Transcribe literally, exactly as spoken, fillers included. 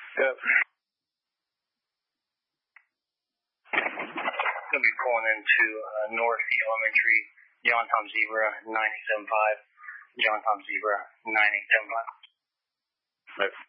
Yep. Going to be pulling into uh, North Elementary, John Tom Zebra nine eight seven five, John Tom Zebra nine eight seven five. Right.